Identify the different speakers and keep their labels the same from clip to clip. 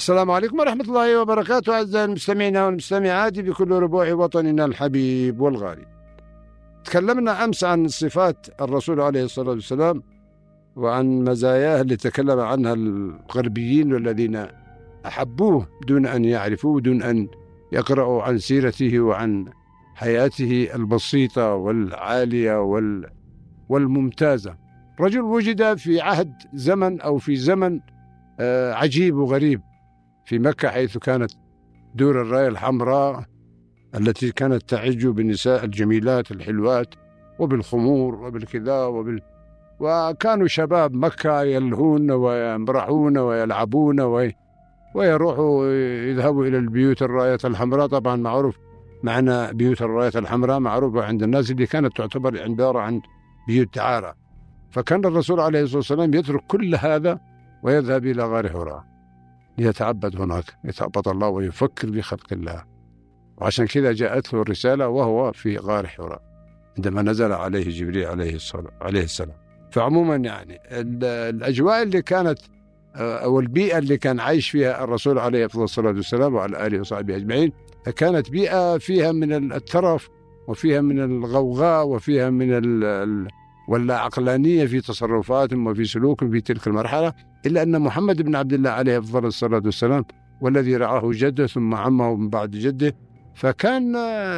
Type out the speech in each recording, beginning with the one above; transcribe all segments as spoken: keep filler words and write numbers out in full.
Speaker 1: السلام عليكم ورحمة الله وبركاته. أعزائي المستمعين والمستمعات بكل ربوع وطننا الحبيب والغالي، تكلمنا أمس عن صفات الرسول عليه الصلاة والسلام وعن مزاياه اللي تكلم عنها الغربيين والذين أحبوه دون أن يعرفوه، دون أن يقرأوا عن سيرته وعن حياته البسيطة والعالية والممتازة. رجل وجد في عهد زمن أو في زمن عجيب وغريب في مكة، حيث كانت دور الراية الحمراء التي كانت تعج بالنساء الجميلات الحلوات وبالخمور وبالكذا وبال... وكانوا شباب مكة يلهون ويمرحون ويلعبون وي... ويروحوا يذهبوا إلى البيوت الراية الحمراء. طبعا معروف معنى بيوت الراية الحمراء، معروفة عند الناس اللي كانت تعتبر عبارة عن بيوت دعارة. فكان الرسول عليه الصلاة والسلام يترك كل هذا ويذهب إلى غار حراء ليتعبد هناك، يتعبد الله ويفكر بخلق الله. وعشان كذا جاءته الرسالة وهو في غار حراء عندما نزل عليه جبريل عليه الصلاة عليه السلام. فعموما يعني الأجواء اللي كانت أو البيئة اللي كان عايش فيها الرسول عليه الصلاة والسلام وعلى آله وصحبه أجمعين كانت بيئة فيها من الترف وفيها من الغوغاء وفيها من ال ولا عقلانية في تصرفاتهم وفي سلوكهم في تلك المرحلة، إلا أن محمد بن عبد الله عليه أفضل الصلاة والسلام والذي رعاه جده ثم عمه من بعد جده، فكان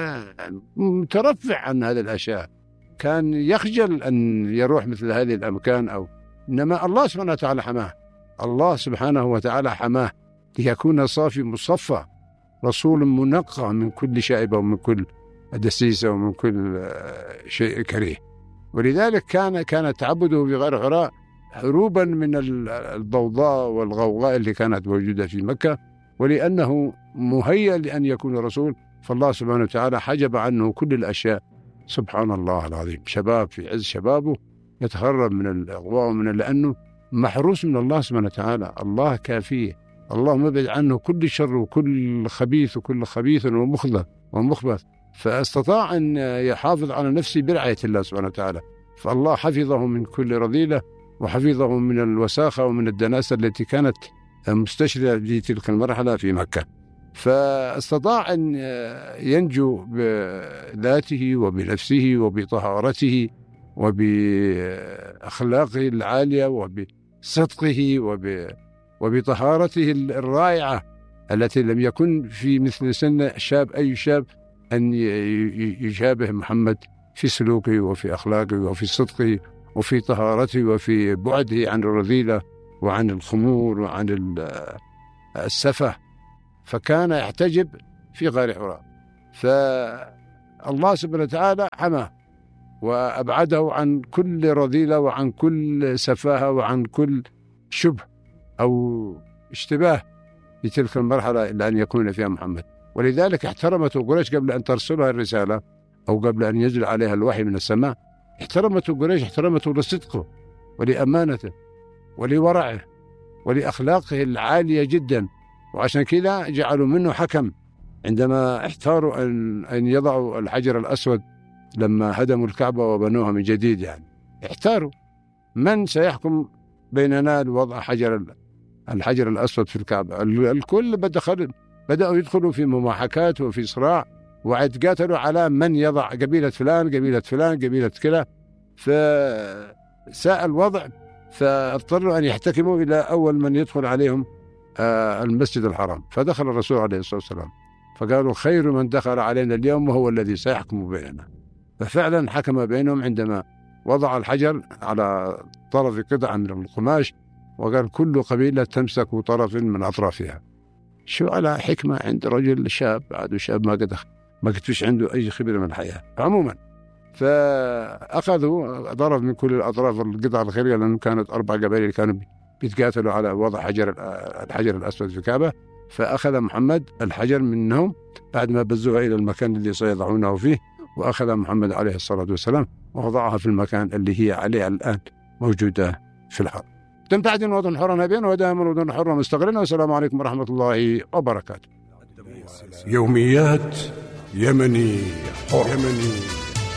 Speaker 1: مترفع عن هذه الأشياء، كان يخجل أن يروح مثل هذه الأمكان. أو إنما الله سبحانه وتعالى حماه، الله سبحانه وتعالى حماه ليكون صافي مصفى، رسول منقى من كل شائبة ومن كل دسيسة ومن كل شيء كريه. ولذلك كان كان تعبده في غار حراء هروبا من الضوضاء والغوغاء اللي كانت موجودة في مكة، ولأنه مهيأ لأن يكون رسول، فالله سبحانه وتعالى حجب عنه كل الأشياء. سبحان الله العظيم، شباب في عز شبابه يتهرب من الأغواء ومن لأنه محروس من الله سبحانه وتعالى، الله كافيه، الله مبعد عنه كل شر وكل خبيث وكل خبيث ومخبث ومخبث، فاستطاع أن يحافظ على نفسه برعاية الله سبحانه وتعالى. فالله حفظه من كل رذيلة وحفظه من الوساخة ومن الدناسة التي كانت مستشرية في تلك المرحلة في مكة، فاستطاع أن ينجو بذاته وبنفسه وبطهارته وبأخلاقه العالية وبصدقه وب وبطهارته الرائعة التي لم يكن في مثل سن شاب أي شاب أن يشابه محمد في سلوكه وفي أخلاقه وفي صدقه وفي طهارته وفي بعده عن الرذيلة وعن الخمور وعن السفه. فكان يحتجب في غار حراء، فالله سبحانه وتعالى حماه وأبعده عن كل رذيلة وعن كل سفاهة وعن كل شبه أو اشتباه في تلك المرحلة إلا أن يكون فيها محمد. ولذلك احترمته قريش قبل أن ترسلها الرسالة أو قبل أن ينزل عليها الوحي من السماء، احترمته قريش، احترمته لصدقه ولأمانته ولورعه ولأخلاقه العالية جدا. وعشان كذا جعلوا منه حكم عندما احتاروا أن, أن يضعوا الحجر الأسود لما هدموا الكعبة وبنوها من جديد، يعني احتاروا من سيحكم بيننا لوضع حجر الحجر الأسود في الكعبة. الكل بدأ بدأوا يدخلوا في مماحكات وفي صراع ويتقاتلوا على من يضع، قبيلة فلان قبيلة فلان قبيلة كلا، فساء الوضع، فاضطروا أن يحتكموا إلى أول من يدخل عليهم المسجد الحرام. فدخل الرسول عليه الصلاة والسلام فقالوا خير من دخل علينا اليوم وهو الذي سيحكم بيننا. ففعلا حكم بينهم عندما وضع الحجر على طرف قطعة من القماش وقال كل قبيلة تمسك طرف من أطرافها. شو على حكمة عند رجل شاب، بعده شاب ما قد ما قد فيش عنده أي خبرة من الحياة عموما. فأخذوا ضرب من كل الأطراف القطع الخيرية، لأنه كانت أربع قبائل كانوا بيتقاتلوا على وضع حجر الحجر الأسود في الكعبة. فأخذ محمد الحجر منهم بعد ما بزوها إلى المكان اللي سيضعونه فيه، وأخذ محمد عليه الصلاة والسلام ووضعها في المكان اللي هي عليه الآن موجودة في الحرم. تمتعدين وطن حرا بين ودائما وطن حرا مستقرنا. والسلام عليكم ورحمة الله وبركاته.
Speaker 2: يوميات يمني حر. يمني